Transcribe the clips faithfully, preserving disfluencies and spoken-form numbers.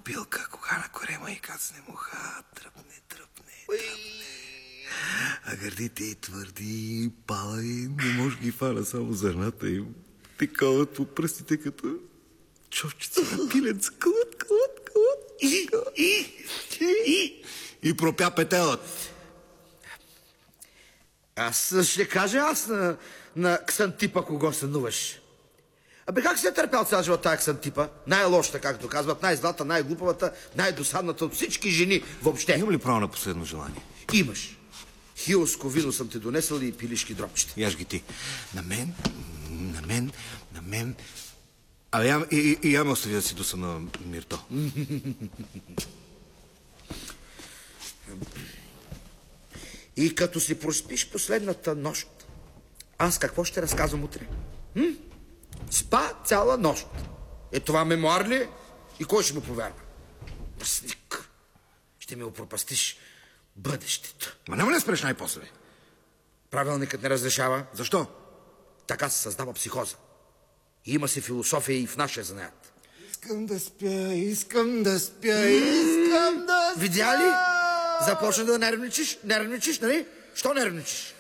билка, кога на корема и кацне муха, тръпне, тръпне, тръпне. А гърдите и твърди, палави, не може ги фана само зърната им. Текават по пръстите като човчица на пилец. Кълът, кълът, кълът. И, и, и, и пропя петелът. Аз ще кажа аз на, на Ксантипа кого сънуваш. Абе как се е търпял цял живот тая Ксантипа? Най-лошата, както казват, най-злата, най-глупавата, най-досадната от всички жени въобще. Имам ли право на последно желание? Имаш. Хилско вино съм ти донесъл и пилишки дропчета. Яж ги ти. На мен, на мен, на мен... А я, и, и, и я ме остави да си дуса на Мирто. И като си проспиш последната нощ, аз какво ще разказвам утре? М? Спа цяла нощ. Е това мемуар ли? И кой ще му повярва? Мръсник. Ще ми опропастиш бъдещето. Ма няма ли спреш най-после? Правилникът не разрешава. Защо? Така се създава психоза. И има си философия и в нашия занаят. Искам да спя, искам да спя, искам да спя. Видя ли? Започна да нервничиш. Нервничиш, нали? Що нервничиш?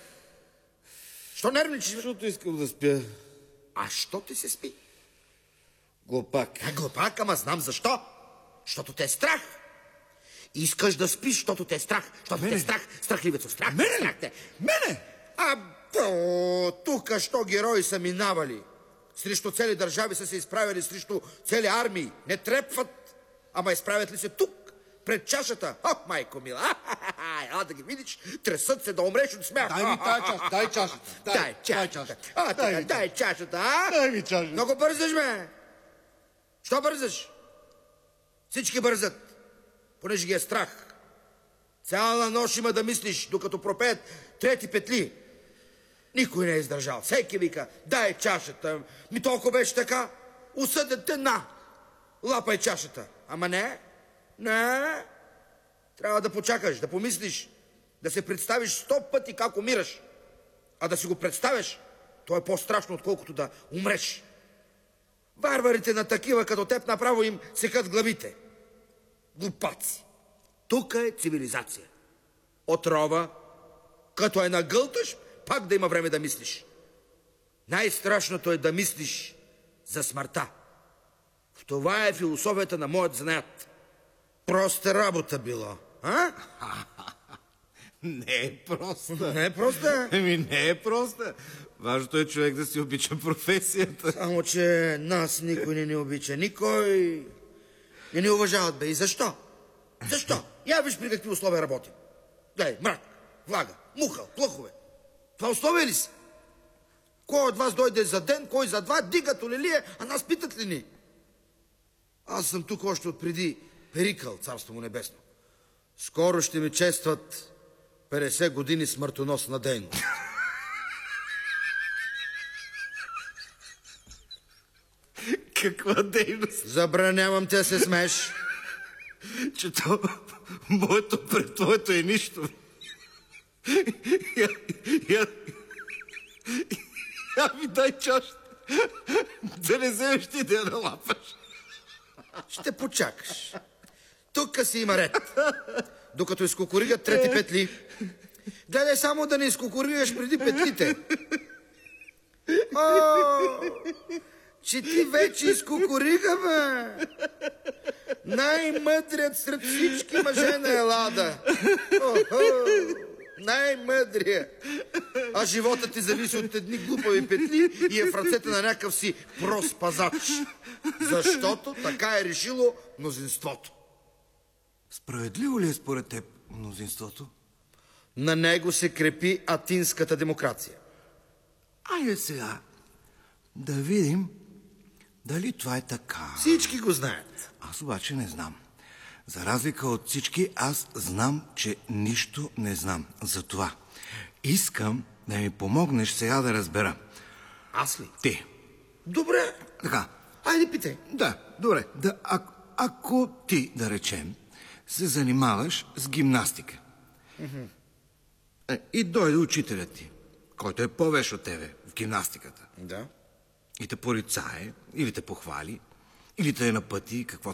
Що нервничиш? Защото искам да спя. А що ти се спи? Глупак. А, глупак, ама знам защо. Защото те е страх. Искаш да спиш, защото те е страх. Защото те е страх. Страхливецо. Страх. Мене? Страх те. Мене? А, то, тук що герои са минавали. Срещу цели държави са се изправили, срещу цели армии. Не трепват, ама изправят ли се тук, пред чашата? Ох, майко мила, ела да ги видиш, тресат се да умреш от смях. Дай ми тая чаша, дай чашата. Дай, дай чашата. А, така, дай, дай чашата, а? Дай ми чашата. Много бързаш, бе. Що бързаш? Всички бързат, понеже ги е страх. Цяла нощ има да мислиш, докато пропеят трети петли. Никой не е издържал. Всеки вика, дай чашата. Ми толкова беше така. Осъдят те на. Лапай чашата. Ама не. Не. Трябва да почакаш, да помислиш. Да се представиш сто пъти как умираш. А да си го представяш, то е по-страшно, отколкото да умреш. Варварите на такива като теб направо им секат главите. Глупаци. Тук е цивилизация. Отрова, като е нагълташ, пак да има време да мислиш. Най-страшното е да мислиш за смъртта. В това е философията на моят занаят. Проста работа било, а? Не е проста. Не е проста. Еми не е проста. Важното е човек да си обича професията. Само, че нас никой не ни обича. Никой не ни уважават, бе. И защо? Защо? Я виж при какви условия работим. Дай, мрак, влага, муха, плъхове. Това условия ли са? Кой от вас дойде за ден, кой за два, дигато ли ли е, а нас питат ли ни? Аз съм тук още отпреди Перикъл, царство му небесно. Скоро ще ми честват петдесет години смъртоносна дейност. Каква дейност? Забранявам те се смееш. Че то моето пред твоето е нищо. Я, я, я ми дай чашата. Да не вземеш ти да я налапаш. Ще почакаш. Тук си има ред. Докато изкукуригат трети петли. Гледай само да не изкукуригаш преди петлите. О, че ти вече изкукурига, бе. Най-мъдрият сред всички мъже на Елада. О-хо, най-мъдрият. А животът ти зависи от едни глупави петли и е в ръцете на някакъв си прост пазач. Защото така е решило мнозинството. Справедливо ли е според теб мнозинството? На него се крепи атинската демокрация. Айде сега да видим дали това е така. Всички го знаят. Аз обаче не знам. За разлика от всички, аз знам, че нищо не знам. Затова искам да ми помогнеш сега да разбера. Аз ли? Ти. Добре. Така. Айде, питай. Да, добре. Да, а, ако ти, да речем, се занимаваш с гимнастика. Mm-hmm. Е, и дойде учителят ти, който е по-веш от тебе в гимнастиката. Да. И те порицае, или те похвали, или те е на пъти, какво